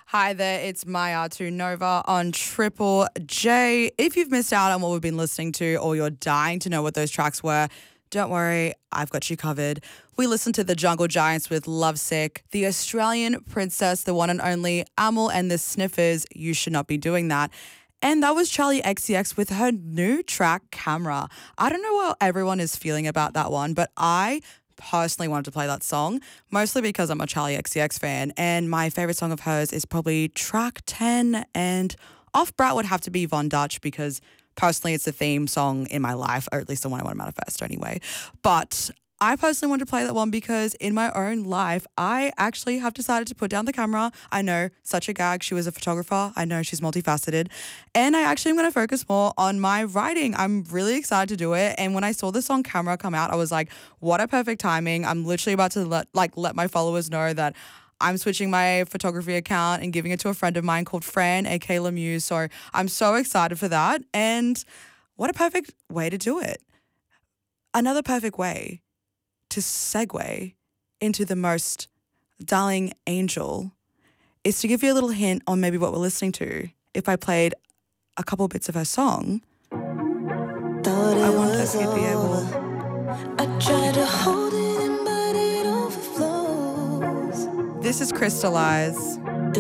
Hi there, it's Maya to Nova on Triple J. If you've missed out on what we've been listening to or you're dying to know what those tracks were, don't worry, I've got you covered. We listened to the Jungle Giants with Lovesick, the Australian Princess, the one and only Amel and the Sniffers, You Should Not Be Doing That. And that was Charlie XCX with her new track, Camera. I don't know how everyone is feeling about that one, but I personally wanted to play that song, mostly because I'm a Charlie XCX fan, and my favorite song of hers is probably track 10, and off Brat would have to be Von Dutch because personally it's the theme song in my life, or at least the one I want to manifest anyway. But I personally want to play that one because in my own life, I actually have decided to put down the camera. I know, such a gag. She was a photographer. I know she's multifaceted. And I actually am going to focus more on my writing. I'm really excited to do it. And when I saw the song Camera come out, I was like, what a perfect timing. I'm literally about to let my followers know that I'm switching my photography account and giving it to a friend of mine called Fran, aka Lemieux. So I'm so excited for that. And what a perfect way to do it. Another perfect way to segue into the most darling angel is to give you a little hint on maybe what we're listening to. If I played a couple bits of her song, I wonder if you'd be able. I try to hold it in, but it overflows. This is Crystallize.